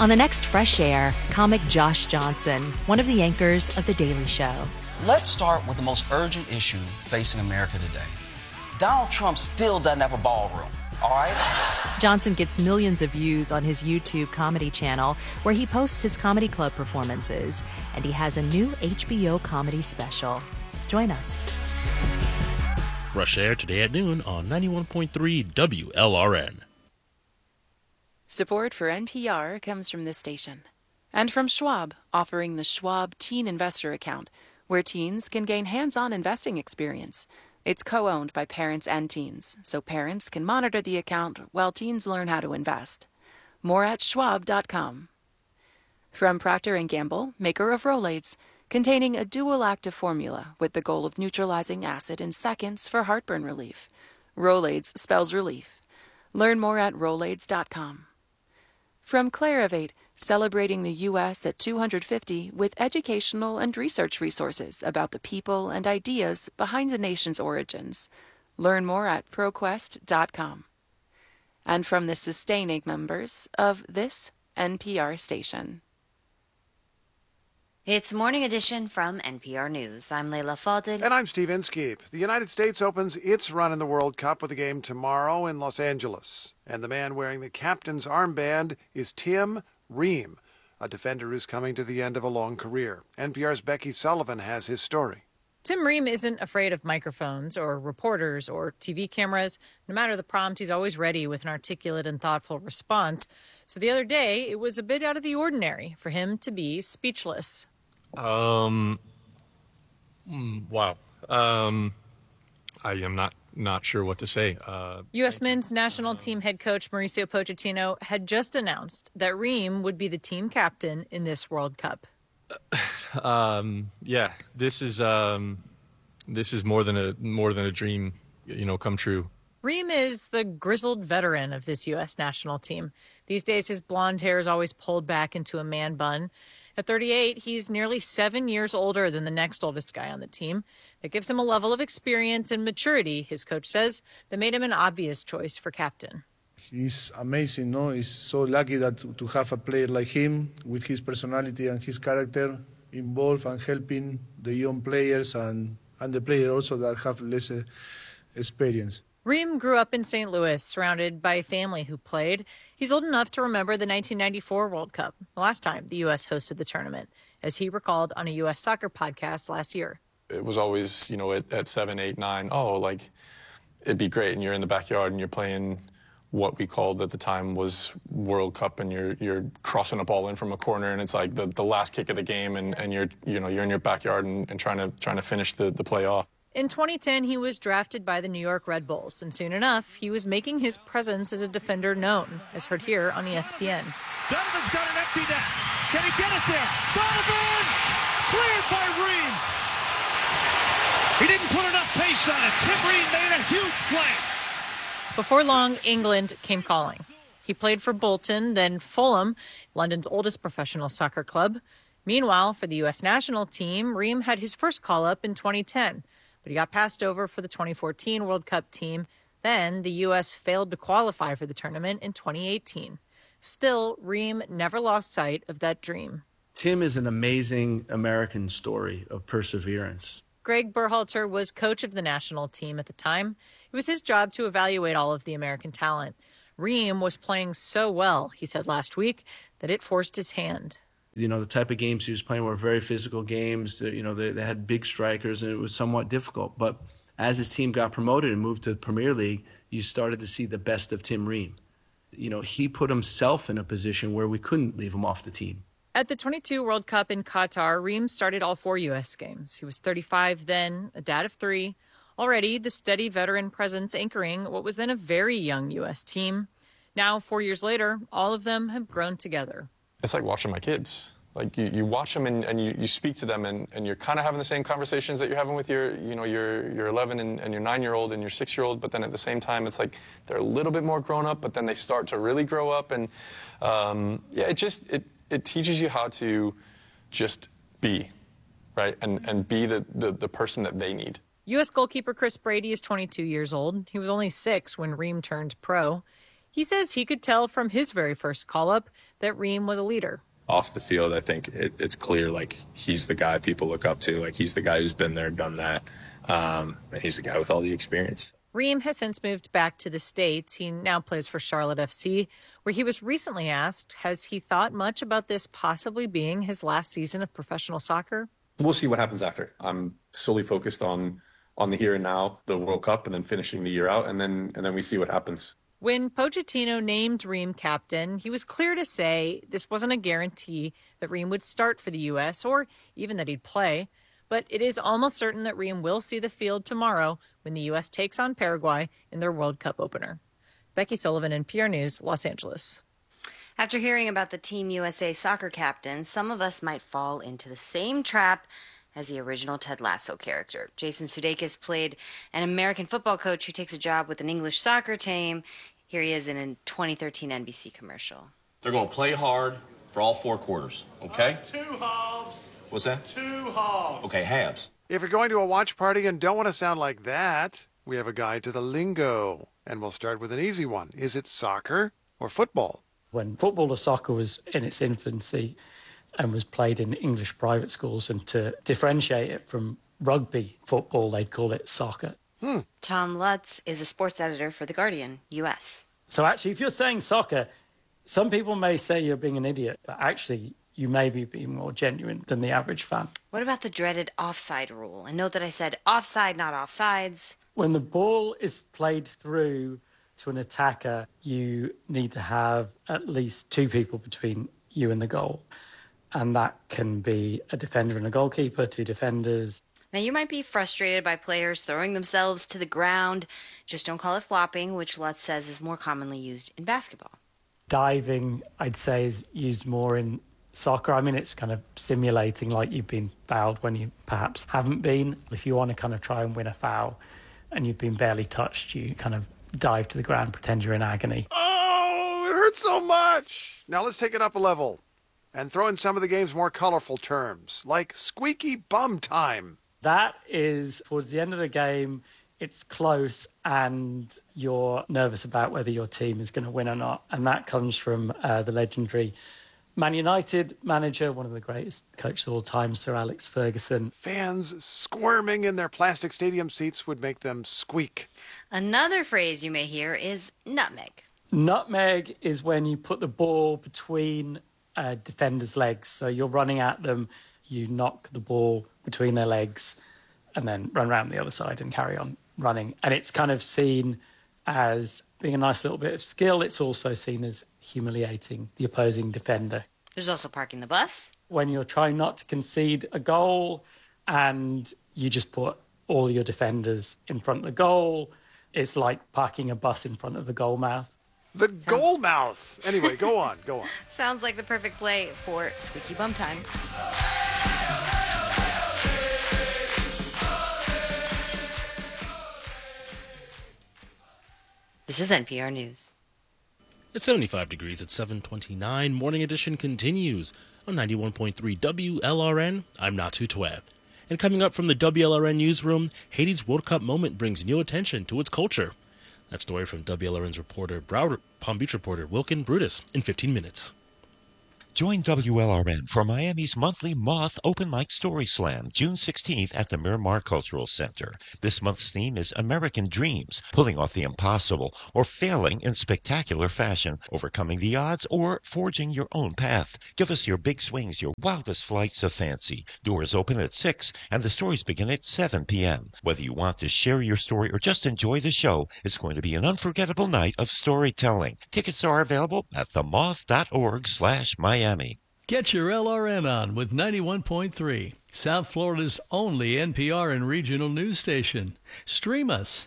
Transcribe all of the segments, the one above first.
On the next Fresh Air, comic Josh Johnson, one of the anchors of The Daily Show. Let's start with the most urgent issue facing America today. Donald Trump still doesn't have a ballroom, all right? Johnson gets millions of views on his YouTube comedy channel, where he posts his comedy club performances, and he has a new HBO comedy special. Join us. Fresh Air today at noon on 91.3 WLRN. Support for NPR comes from this station. And from Schwab, offering the Schwab Teen Investor Account, where teens can gain hands-on investing experience. It's co-owned by parents and teens, so parents can monitor the account while teens learn how to invest. More at schwab.com. From Procter & Gamble, maker of Rolaids, containing a dual active formula with the goal of neutralizing acid in seconds for heartburn relief. Rolaids spells relief. Learn more at Rolaids.com. From Clarivate, celebrating the U.S. at 250 with educational and research resources about the people and ideas behind the nation's origins. Learn more at ProQuest.com. And from the sustaining members of this NPR station. It's Morning Edition from NPR News. I'm Leila Fadel. And I'm Steve Inskeep. The United States opens its run in the World Cup with a game tomorrow in Los Angeles. And the man wearing the captain's armband is Tim Ream, a defender who's coming to the end of a long career. NPR's Becky Sullivan has his story. Tim Ream isn't afraid of microphones or reporters or TV cameras. No matter the prompt, he's always ready with an articulate and thoughtful response. So the other day, it was a bit out of the ordinary for him to be speechless. Wow. I am not sure what to say. U.S. men's national team head coach Mauricio Pochettino had just announced that Ream would be the team captain in this World Cup. Yeah, this is more than a dream, come true. Ream is the grizzled veteran of this U.S. national team. These days, his blonde hair is always pulled back into a man bun. At 38, he's nearly 7 years older than the next oldest guy on the team. That gives him a level of experience and maturity, his coach says, that made him an obvious choice for captain. He's amazing, no? He's so lucky that to have a player like him with his personality and his character involved and helping the young players and the players also that have less experience. Ream grew up in St. Louis, surrounded by a family who played. He's old enough to remember the 1994 World Cup, the last time the U.S. hosted the tournament, as he recalled on a U.S. soccer podcast last year. It was always, at 7, 8, 9, it'd be great, and you're in the backyard and you're playing what we called at the time was World Cup, and you're crossing a ball in from a corner, and it's like the last kick of the game, and you're in your backyard and trying to finish the play off. In 2010, he was drafted by the New York Red Bulls, and soon enough, he was making his presence as a defender known, as heard here on ESPN. Donovan's got an empty net. Can he get it there? Donovan! Cleared by Ream. He didn't put enough pace on it. Tim Ream made a huge play. Before long, England came calling. He played for Bolton, then Fulham, London's oldest professional soccer club. Meanwhile, for the U.S. national team, Ream had his first call-up in 2010. But he got passed over for the 2014 World Cup team. Then the U.S. failed to qualify for the tournament in 2018. Still, Ream never lost sight of that dream. Tim is an amazing American story of perseverance. Greg Berhalter was coach of the national team at the time. It was his job to evaluate all of the American talent. Ream was playing so well, he said last week, that it forced his hand. The type of games he was playing were very physical games. They had big strikers, and it was somewhat difficult. But as his team got promoted and moved to the Premier League, you started to see the best of Tim Ream. He put himself in a position where we couldn't leave him off the team. At the 22 World Cup in Qatar, Ream started all 4 U.S. games. He was 35 then, a dad of 3. Already, the steady veteran presence anchoring what was then a very young U.S. team. Now, 4 years later, all of them have grown together. It's like watching my kids. Like you watch them and you speak to them and you're kind of having the same conversations that you're having with your 11 and your 9-year-old and your 6-year-old, but then at the same time it's like they're a little bit more grown up, but then they start to really grow up, and it teaches you how to just be, right, and be the person that they need. U.S. goalkeeper Chris Brady is 22 years old. He was only 6 when Ream turned pro. He says he could tell from his very first call-up that Reem was a leader. Off the field, I think it's clear, like, he's the guy people look up to. Like, he's the guy who's been there, done that. And he's the guy with all the experience. Reem has since moved back to the States. He now plays for Charlotte FC, where he was recently asked, has he thought much about this possibly being his last season of professional soccer? We'll see what happens after. I'm solely focused on the here and now, the World Cup, and then finishing the year out, and then we see what happens. When Pochettino named Reem captain, he was clear to say this wasn't a guarantee that Reem would start for the U.S. or even that he'd play. But it is almost certain that Reem will see the field tomorrow when the U.S. takes on Paraguay in their World Cup opener. Becky Sullivan, NPR News, Los Angeles. After hearing about the Team USA soccer captain, some of us might fall into the same trap as the original Ted Lasso character. Jason Sudeikis played an American football coach who takes a job with an English soccer team. Here he is in a 2013 NBC commercial. They're going to play hard for all 4 quarters, okay? 2 halves. What's that? 2 halves. Okay, halves. If you're going to a watch party and don't want to sound like that, we have a guide to the lingo. And we'll start with an easy one. Is it soccer or football? When football or soccer was in its infancy and was played in English private schools, and to differentiate it from rugby football, they'd call it soccer. Tom Lutz is a sports editor for The Guardian, U.S. So actually, if you're saying soccer, some people may say you're being an idiot, but actually you may be being more genuine than the average fan. What about the dreaded offside rule? And note that I said offside, not offsides. When the ball is played through to an attacker, you need to have at least 2 people between you and the goal. And that can be a defender and a goalkeeper, 2 defenders. Now, you might be frustrated by players throwing themselves to the ground. Just don't call it flopping, which Lutz says is more commonly used in basketball. Diving, I'd say, is used more in soccer. I mean, it's kind of simulating like you've been fouled when you perhaps haven't been. If you want to kind of try and win a foul and you've been barely touched, you kind of dive to the ground, pretend you're in agony. Oh, it hurts so much. Now let's take it up a level and throw in some of the game's more colorful terms, like squeaky bum time. That is towards the end of the game, it's close and you're nervous about whether your team is going to win or not. And that comes from the legendary Man United manager, one of the greatest coaches of all time, Sir Alex Ferguson. Fans squirming in their plastic stadium seats would make them squeak. Another phrase you may hear is nutmeg. Nutmeg is when you put the ball between a defender's legs. So you're running at them, you knock the ball between their legs and then run around the other side and carry on running. And it's kind of seen as being a nice little bit of skill. It's also seen as humiliating the opposing defender. There's also parking the bus. When you're trying not to concede a goal and you just put all your defenders in front of the goal, it's like parking a bus in front of the goal mouth. The goal mouth. Anyway, go on. Sounds like the perfect play for squeaky bum time. This is NPR News. It's 75 degrees at 7:29. Morning edition continues on 91.3 WLRN. I'm Natu Tweb. And coming up from the WLRN newsroom, Haiti's World Cup moment brings new attention to its culture. That story from WLRN's Palm Beach reporter Wilkin Brutus in 15 minutes. Join WLRN for Miami's monthly Moth Open Mic Story Slam, June 16th at the Miramar Cultural Center. This month's theme is American Dreams, pulling off the impossible or failing in spectacular fashion, overcoming the odds, or forging your own path. Give us your big swings, your wildest flights of fancy. Doors open at 6 and the stories begin at 7 p.m. Whether you want to share your story or just enjoy the show, it's going to be an unforgettable night of storytelling. Tickets are available at themoth.org/Miami. Get your LRN on with 91.3, South Florida's only NPR and regional news station. Stream us.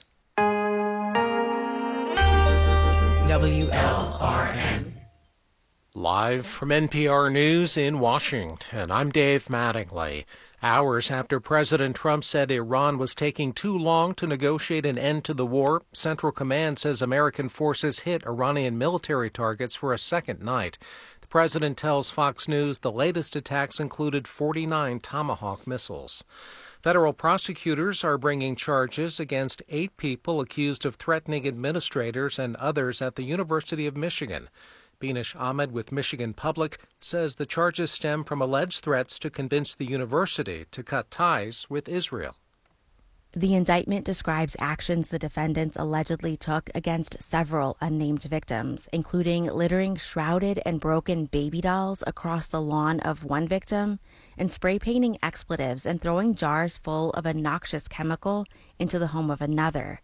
WLRN. Live from NPR News in Washington, I'm Dave Mattingly. Hours after President Trump said Iran was taking too long to negotiate an end to the war, Central Command says American forces hit Iranian military targets for a second night. The president tells Fox News the latest attacks included 49 Tomahawk missiles. Federal prosecutors are bringing charges against 8 people accused of threatening administrators and others at the University of Michigan. Binish Ahmed with Michigan Public says the charges stem from alleged threats to convince the university to cut ties with Israel. The indictment describes actions the defendants allegedly took against several unnamed victims, including littering shrouded and broken baby dolls across the lawn of one victim and spray painting expletives and throwing jars full of a noxious chemical into the home of another.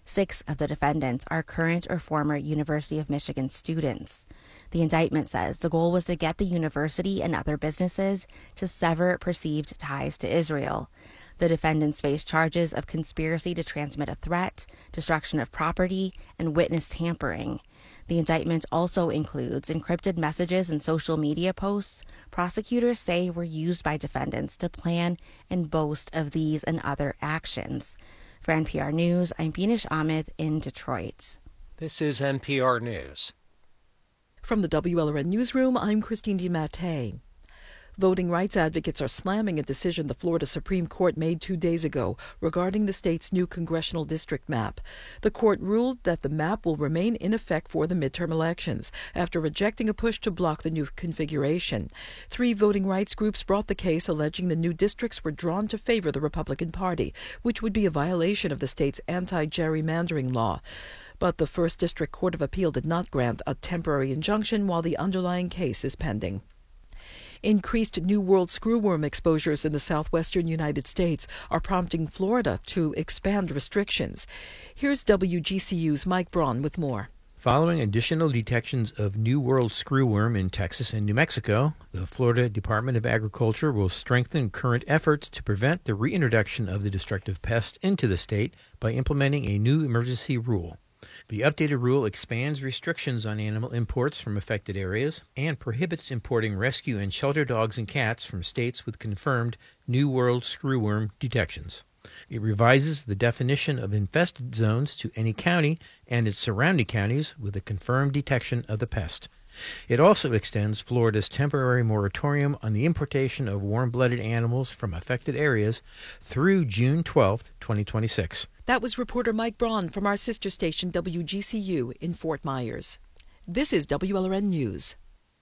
6 of the defendants are current or former University of Michigan students. The indictment says the goal was to get the university and other businesses to sever perceived ties to Israel. The defendants face charges of conspiracy to transmit a threat, destruction of property, and witness tampering. The indictment also includes encrypted messages and social media posts prosecutors say were used by defendants to plan and boast of these and other actions. For NPR News, I'm Binish Ahmed in Detroit. This is NPR News. From the WLRN Newsroom, I'm Christine DiMattei. Voting rights advocates are slamming a decision the Florida Supreme Court made 2 days ago regarding the state's new congressional district map. The court ruled that the map will remain in effect for the midterm elections after rejecting a push to block the new configuration. 3 voting rights groups brought the case alleging the new districts were drawn to favor the Republican Party, which would be a violation of the state's anti-gerrymandering law. But the First District Court of Appeal did not grant a temporary injunction while the underlying case is pending. Increased New World screwworm exposures in the southwestern United States are prompting Florida to expand restrictions. Here's WGCU's Mike Braun with more. Following additional detections of New World screwworm in Texas and New Mexico, the Florida Department of Agriculture will strengthen current efforts to prevent the reintroduction of the destructive pest into the state by implementing a new emergency rule. The updated rule expands restrictions on animal imports from affected areas and prohibits importing rescue and shelter dogs and cats from states with confirmed New World screwworm detections. It revises the definition of infested zones to any county and its surrounding counties with a confirmed detection of the pest. It also extends Florida's temporary moratorium on the importation of warm-blooded animals from affected areas through June 12, 2026. That was reporter Mike Braun from our sister station WGCU in Fort Myers. This is WLRN News.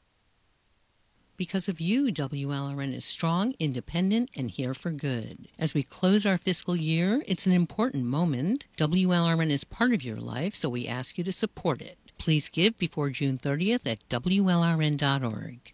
Because of you, WLRN is strong, independent, and here for good. As we close our fiscal year, it's an important moment. WLRN is part of your life, so we ask you to support it. Please give before June 30th at WLRN.org.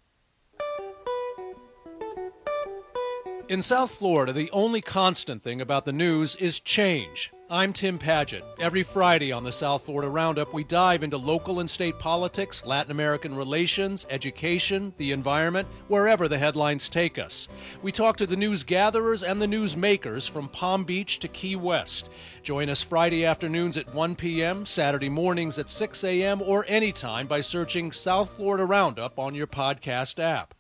In South Florida, the only constant thing about the news is change. I'm Tim Padgett. Every Friday on the South Florida Roundup, we dive into local and state politics, Latin American relations, education, the environment, wherever the headlines take us. We talk to the news gatherers and the news makers from Palm Beach to Key West. Join us Friday afternoons at 1 p.m., Saturday mornings at 6 a.m., or anytime by searching South Florida Roundup on your podcast app.